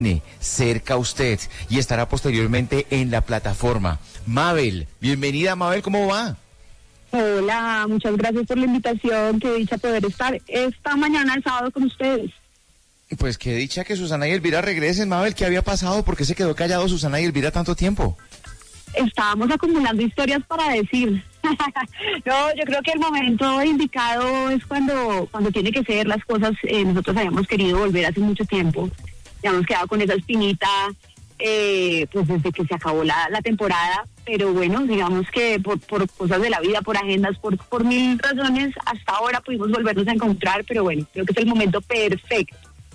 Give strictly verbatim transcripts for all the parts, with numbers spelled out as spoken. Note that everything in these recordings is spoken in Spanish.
Cerca a usted y estará posteriormente en la plataforma. Mabel, bienvenida. Mabel, ¿cómo va? Hola, muchas gracias por la invitación, qué dicha poder estar esta mañana el sábado con ustedes. Pues qué dicha que Susana y Elvira regresen. Mabel, ¿qué había pasado? ¿Por qué se quedó callado Susana y Elvira tanto tiempo? Estábamos acumulando historias para decir. No, yo creo que el momento indicado es cuando cuando tiene que ser las cosas. Eh, nosotros habíamos querido volver hace mucho tiempo. Ya hemos quedado con esa espinita, eh, pues desde que se acabó la, la temporada, pero bueno, digamos que por, por cosas de la vida, por agendas, por, por mil razones, hasta ahora pudimos volvernos a encontrar, pero bueno, creo que es el momento perfecto.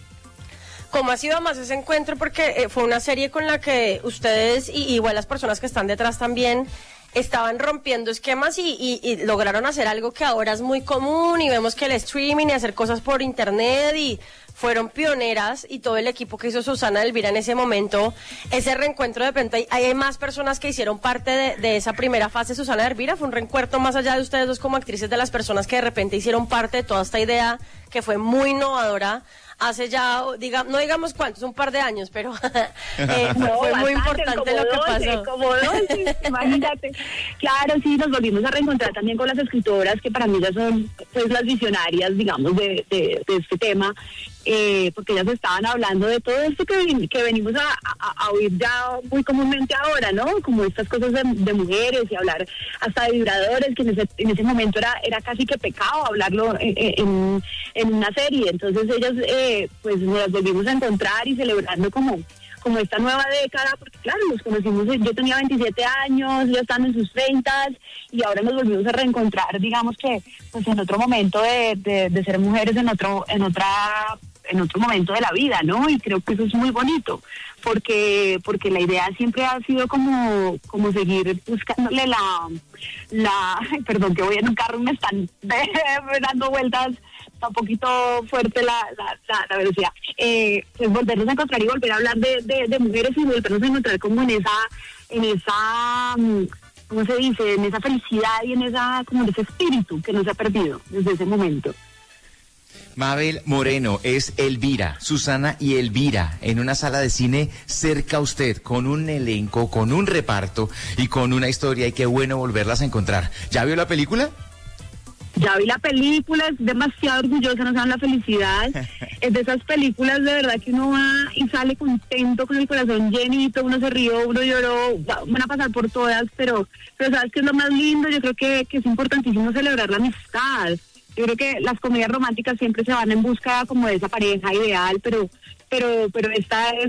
¿Cómo ha sido más ese encuentro? Porque eh, fue una serie con la que ustedes y igual las personas que están detrás también estaban rompiendo esquemas y, y, y lograron hacer algo que ahora es muy común y vemos que el streaming y hacer cosas por internet y fueron pioneras y todo el equipo que hizo Susana y Elvira en ese momento, ese reencuentro de repente hay, hay más personas que hicieron parte de, de esa primera fase. Susana y Elvira fue un reencuentro más allá de ustedes dos como actrices, de las personas que de repente hicieron parte de toda esta idea que fue muy innovadora hace ya, diga, no digamos cuántos, un par de años, pero eh, no, fue bastante, muy importante lo que doce, pasó. Como doce, imagínate. Claro, sí, nos volvimos a reencontrar también con las escritoras, que para mí ya son pues las visionarias, digamos, de, de, de este tema, eh, porque ellas estaban hablando de todo esto que, que venimos a, a, a oír ya muy comúnmente ahora, ¿no? Como estas cosas de, de mujeres y hablar hasta de vibradores, que en ese, en ese momento era, era casi que pecado hablarlo en, en, en una serie. Entonces ellas... Eh, pues nos las volvimos a encontrar y celebrando como, como esta nueva década, porque claro, nos conocimos, yo tenía veintisiete años, ya están en sus treinta y ahora nos volvimos a reencontrar, digamos que pues en otro momento de, de, de ser mujeres, en otro, en otra, en otro momento de la vida, ¿no? Y creo que eso es muy bonito, porque, porque la idea siempre ha sido como, como seguir buscándole la, la, perdón que voy en un carro y me están dando vueltas. Está un poquito fuerte la, la, la, la velocidad. Eh, pues volvernos a encontrar y volver a hablar de, de, de mujeres y volvernos a encontrar como en esa, en esa, ¿cómo se dice? En esa felicidad y en esa, como en ese espíritu que no se ha perdido desde ese momento. Mabel Moreno es Elvira, Susana y Elvira, en una sala de cine cerca a usted, con un elenco, con un reparto y con una historia, y qué bueno volverlas a encontrar. ¿Ya vio la película? Ya vi la película, es demasiado orgullosa, no saben la felicidad. Es de esas películas de verdad que uno va y sale contento, con el corazón llenito, uno se rió, uno lloró, van a pasar por todas, pero, pero ¿sabes qué es lo más lindo? Yo creo que, que es importantísimo celebrar la amistad. Yo creo que las comedias románticas siempre se van en busca como de esa pareja ideal, pero, pero, pero esta es...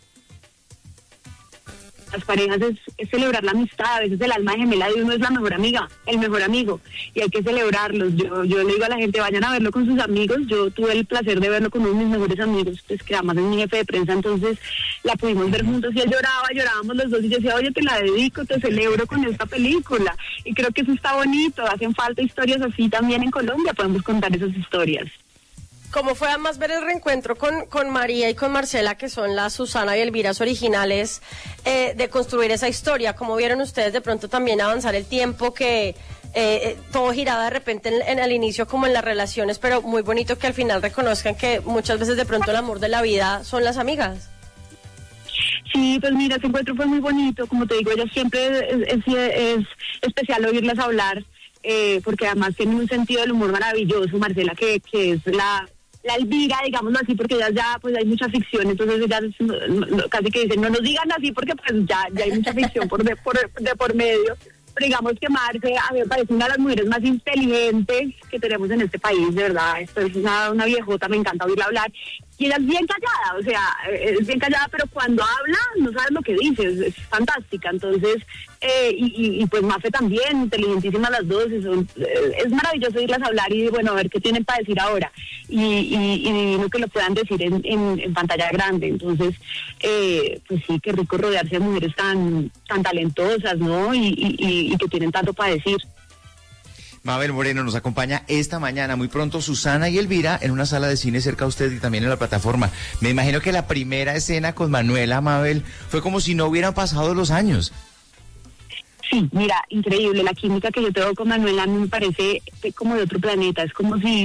Las parejas es, es celebrar la amistad. A veces el alma gemela de uno es la mejor amiga, el mejor amigo, y hay que celebrarlos. Yo yo le digo a la gente, vayan a verlo con sus amigos. Yo tuve el placer de verlo con uno de mis mejores amigos, pues que además es mi jefe de prensa, entonces la pudimos ver juntos y él lloraba, llorábamos los dos y yo decía, oye, te la dedico, te celebro con esta película. Y creo que eso está bonito, hacen falta historias así también en Colombia, podemos contar esas historias. ¿Cómo fue además ver el reencuentro con, con María y con Marcela, que son las Susana y Elviras originales, eh, de construir esa historia? ¿Cómo vieron ustedes de pronto también avanzar el tiempo, que eh, todo giraba de repente en, en el inicio como en las relaciones, pero muy bonito que al final reconozcan que muchas veces de pronto el amor de la vida son las amigas? Sí, pues mira, ese encuentro fue muy bonito, como te digo, ella siempre es, es, es especial oírlas hablar, eh, porque además tienen un sentido del humor maravilloso. Marcela, que, que es la... la Elvira, digámoslo así, porque ellas ya, pues hay mucha ficción, entonces ellas no, no, casi que dicen, no nos digan así porque pues ya, ya hay mucha ficción por de por, de por medio. Pero digamos que Marce a mí me parece una de las mujeres más inteligentes que tenemos en este país, de verdad. Esto es una, una viejota, me encanta oírla hablar. Y ella es bien callada, o sea, es bien callada, pero cuando habla no sabes lo que dice, es, es fantástica. Entonces, eh, y, y, y pues Mafe también, inteligentísimas las dos, y son, eh, es maravilloso oírlas hablar y bueno, a ver qué tienen para decir ahora. Y, y, y divino que lo puedan decir en, en, en pantalla grande. Entonces, eh, pues sí, qué rico rodearse de mujeres tan, tan talentosas, ¿no? Y, y, y que tienen tanto para decir. Mabel Moreno nos acompaña esta mañana, muy pronto Susana y Elvira en una sala de cine cerca a usted y también en la plataforma. Me imagino que la primera escena con Manuela, Mabel, fue como si no hubieran pasado los años. Sí, mira, increíble, la química que yo tengo con Manuela me parece como de otro planeta, es como si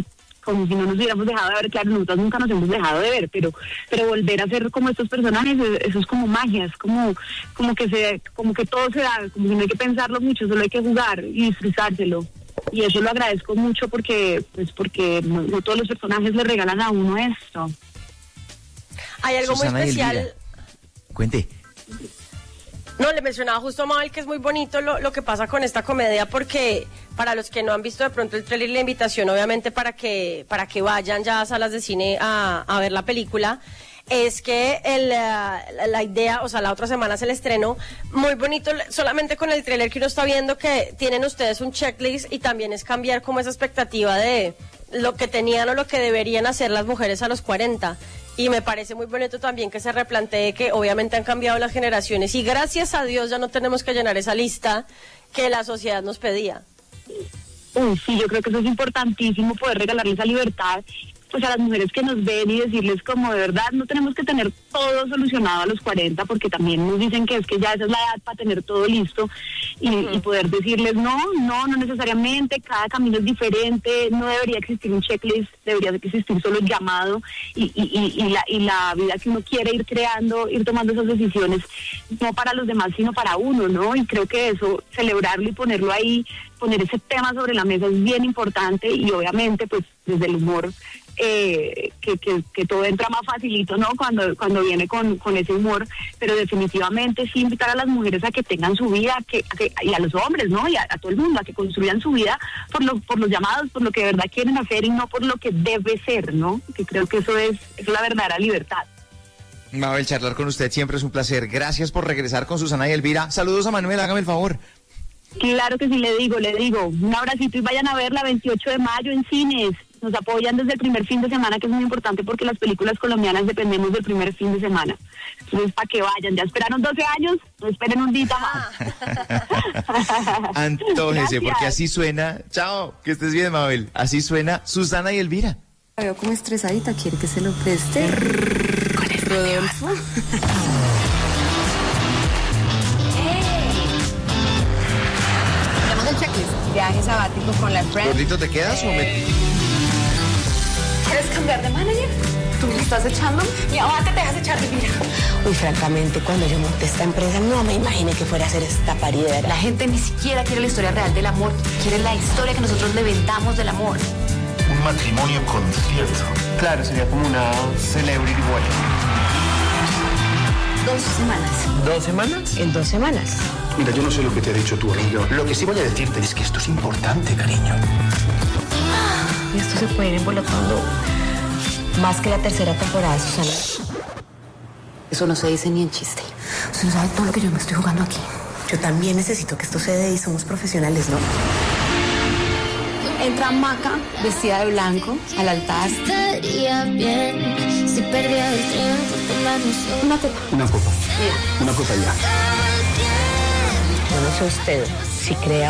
como si no nos hubiéramos dejado de ver, claro, nosotros nunca nos hemos dejado de ver, pero pero volver a ser como estos personajes, eso es como magia, es como como que se como que todo se da, como que no hay que pensarlo mucho, solo hay que jugar y disfrutárselo. Y eso lo agradezco mucho porque pues porque no, no todos los personajes le regalan a uno esto. Hay algo Susana muy especial. Cuente. No, le mencionaba justo a Mabel que es muy bonito lo, lo que pasa con esta comedia, porque para los que no han visto de pronto el trailer y la invitación, obviamente para que para que vayan ya a salas de cine a, a ver la película, es que el, la, la idea, o sea, la otra semana es el estreno, muy bonito, solamente con el trailer que uno está viendo que tienen ustedes un checklist y también es cambiar como esa expectativa de lo que tenían o lo que deberían hacer las mujeres a los cuarenta. Y me parece muy bonito también que se replantee que obviamente han cambiado las generaciones y gracias a Dios ya no tenemos que llenar esa lista que la sociedad nos pedía. Uy, sí, yo creo que eso es importantísimo, poder regalarles esa libertad pues a las mujeres que nos ven y decirles como de verdad no tenemos que tener todo solucionado a los cuarenta, porque también nos dicen que es que ya esa es la edad para tener todo listo y, uh-huh. y poder decirles no, no, no necesariamente, cada camino es diferente, no debería existir un checklist, debería existir solo el llamado y, y, y, y, la, y la vida que uno quiere ir creando, ir tomando esas decisiones, no para los demás sino para uno, ¿no? Y creo que eso, celebrarlo y ponerlo ahí, poner ese tema sobre la mesa es bien importante y obviamente pues desde el humor Eh, que, que, que todo entra más facilito, ¿no? Cuando cuando viene con, con ese humor, pero definitivamente sí invitar a las mujeres a que tengan su vida, que, a que y a los hombres, ¿no? Y a, a todo el mundo, a que construyan su vida por lo, por los llamados, por lo que de verdad quieren hacer y no por lo que debe ser, ¿no? Que creo que eso es, es la verdadera libertad. Mabel, charlar con usted siempre es un placer. Gracias por regresar con Susana y Elvira. Saludos a Manuel, hágame el favor. Claro que sí, le digo, le digo. Un abracito y vayan a verla veintiocho de mayo en cines. Nos apoyan desde el primer fin de semana, que es muy importante porque las películas colombianas dependemos del primer fin de semana. Entonces, para que vayan. Ya esperaron doce años, no esperen un día más. Antójese, porque así suena. Chao, que estés bien, Mabel. Así suena Susana y Elvira. La veo como estresadita, ¿quiere que se lo preste? Con el Rodolfo. Tenemos el checklist. Viaje sabático con la friend. ¿Gordito te quedas eh... o me...? ¿Quieres cambiar de manager? ¿Tú me estás echando? Mi mamá te dejas echar de vida. Uy, francamente, cuando yo monté esta empresa no me imaginé que fuera a ser esta paridera. La gente ni siquiera quiere la historia real del amor, quiere la historia que nosotros le vendamos del amor. Un matrimonio concierto. Claro, sería como una celebrity wedding. Dos semanas. ¿Dos semanas? En dos semanas. Mira, yo no sé lo que te ha dicho tu amigo. Lo que sí voy a decirte es que esto es importante, cariño. Y esto se puede ir embolotando más que la tercera temporada de Susana. Eso no se dice ni en chiste. Usted no sabe todo lo que yo me estoy jugando aquí. Yo también necesito que esto se dé y somos profesionales, ¿no? Entra Maca, vestida de blanco, al altar. Estaría bien si perdía el tiempo tomarnos una copa. Una copa. Mira. Una copa ya. Yo no sé usted si crea